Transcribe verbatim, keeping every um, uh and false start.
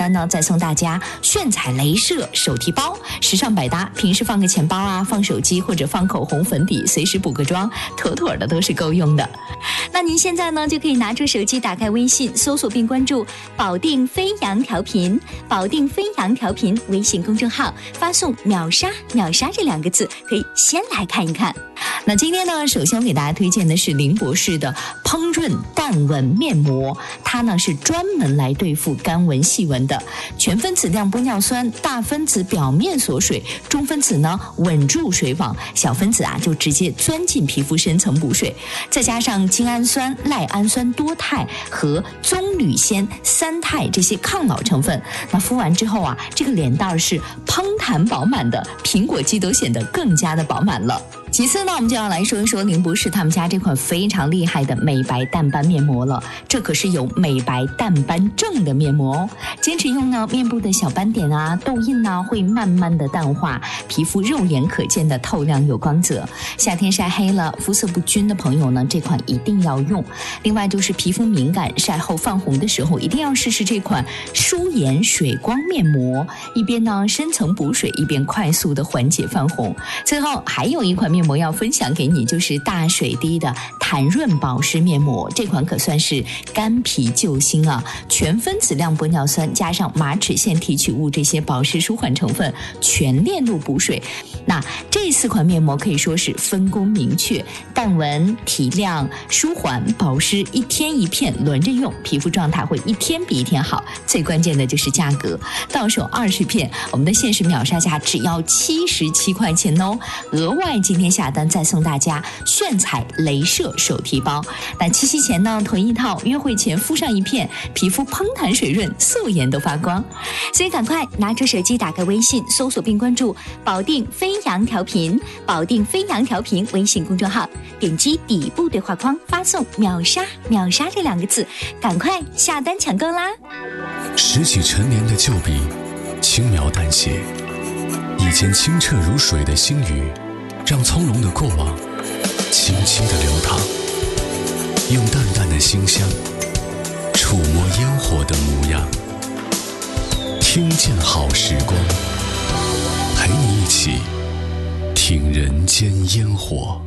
单呢，再送大家炫彩镭射手提包，时尚百搭，平时放个钱包啊，放手机或者放口红粉底，随时补个妆，妥妥的都是够用的。那您现在呢，就可以拿出手机，打开微信，搜索并关注保定飞扬调频，保定飞扬调频微信公众号，发送秒杀秒杀这两个字，可以先来看一看。那今天呢，首先我给大家推荐的是林博士的烹润淡纹面膜，它呢是专门来对付干纹细纹的，全分子亮玻尿酸，大分子表面锁水，中分子呢稳住水网，小分子啊就直接钻进皮肤深层补水，再加上精氨酸、赖氨酸多肽和棕榈酰三肽这些抗老成分，那敷完之后啊，这个脸蛋是嘭弹饱满的，苹果肌都显得更加的饱满了。其次呢，我们就要来说一说林博士他们家这款非常厉害的美白淡斑面膜了，这可是有美白淡斑症的面膜哦。坚持用呢，面部的小斑点啊、痘印啊会慢慢的淡化，皮肤肉眼可见的透亮有光泽。夏天晒黑了、肤色不均的朋友呢，这款一定要用。另外就是皮肤敏感、晒后泛红的时候，一定要试试这款舒颜水光面膜，一边呢深层补水，一边快速的缓解泛红。最后还有一款面膜要分享给你，就是大水滴的弹润保湿面膜，这款可算是干皮救星啊！全分子亮玻尿酸加上马齿苋提取物这些保湿舒缓成分，全链路补水。那这四款面膜可以说是分工明确，淡纹、提亮、舒缓、保湿，一天一片轮着用，皮肤状态会一天比一天好。最关键的就是价格，到手二十片，我们的限时秒杀价只要七十七块钱哦！额外今天下单再送大家炫彩镭射手提包，那七夕前呢囤一套，约会前敷上一片，皮肤嘭弹水润，素颜都发光。所以赶快拿出手机，打开微信，搜索并关注保定飞扬调频，保定飞扬调频微信公众号，点击底部对话框，发送秒杀秒杀这两个字，赶快下单抢购啦！ 拾起陈年的旧笔，轻描淡写，以前清澈如水的星宇，让从容的过往轻轻地流淌，用淡淡的馨香触摸烟火的模样，听见好时光，陪你一起听人间烟火。